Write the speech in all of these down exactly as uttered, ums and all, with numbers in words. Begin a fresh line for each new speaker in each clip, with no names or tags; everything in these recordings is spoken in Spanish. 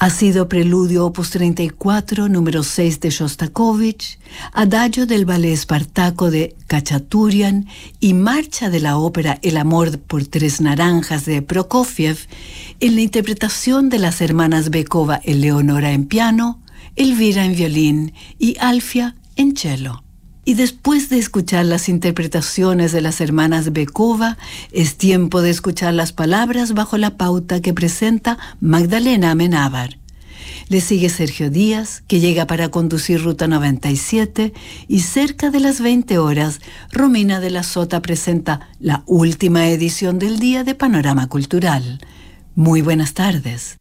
Ha sido Preludio opus treinta y cuatro, número seis de Shostakovich, Adagio del Ballet Espartaco de Khachaturian y Marcha de la ópera El amor por tres naranjas de Prokofiev, en la interpretación de las hermanas Bekova Eleonora en piano, Elvira en violín y Alfia en cello. Y después de escuchar las interpretaciones de las hermanas Bekova, es tiempo de escuchar las palabras bajo la pauta que presenta Magdalena Amenábar. Le sigue Sergio Díaz, que llega para conducir Ruta noventa y siete, y cerca de las veinte horas, Romina de la Sota presenta la última edición del día de Panorama Cultural. Muy buenas tardes.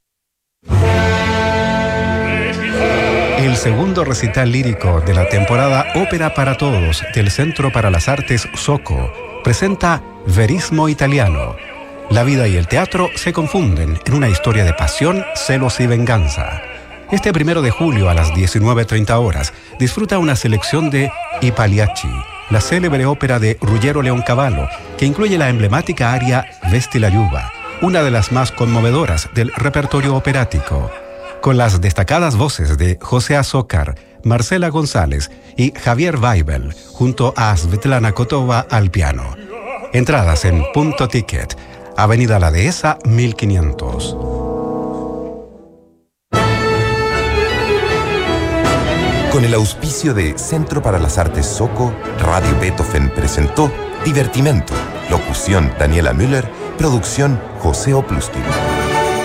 El segundo recital lírico de la temporada Ópera para Todos del Centro para las Artes Soco presenta Verismo Italiano. La vida y el teatro se confunden en una historia de pasión, celos y venganza. Este primero de julio a las diecinueve treinta horas disfruta una selección de I Pagliacci, la célebre ópera de Ruggero Leoncavallo, que incluye la emblemática aria Vesti la Giuba, una de las más conmovedoras del repertorio operático, con las destacadas voces de José Azócar, Marcela González y Javier Weibel, junto a Svetlana Kotova al piano. Entradas en Punto Ticket, Avenida La Dehesa, mil quinientos.
Con el auspicio de Centro para las Artes Soco, Radio Beethoven presentó Divertimento. Locución Daniela Müller, producción José Opluskin.